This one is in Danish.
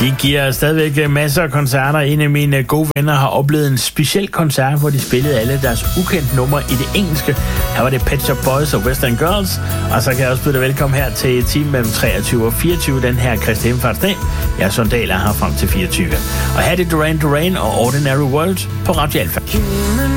De giver stadigvæk masser af koncerter. En af mine gode venner har oplevet en speciel koncert, hvor de spillede alle deres ukendte numre i det engelske. Her var det Pet Shop Boys og Western Girls. Og så kan jeg også byde dig velkommen her til timen mellem 23 og 24, den her Kristi Himmelfartsdag. Jeg er Sondal her frem til 24. Og her er det Duran Duran og Ordinary World på Radio Alpha.